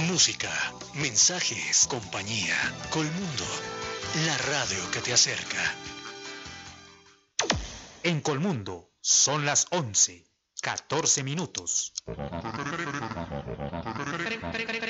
Música, mensajes, compañía. Colmundo, la radio que te acerca. En Colmundo son las 11:14.